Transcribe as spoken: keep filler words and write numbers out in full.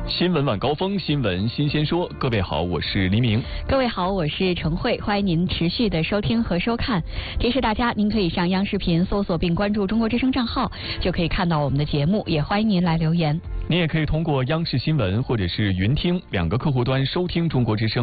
新闻晚高峰，新闻新鲜说。各位好，我是黎明。 各位好，我是程慧，欢迎您持续的收听和收看。提示大家，您可以上央视频搜索并关注中国之声账号，就可以看到我们的节目。也欢迎您来留言。 您也可以通过央视新闻或者是云听两个客户端收听中国之声。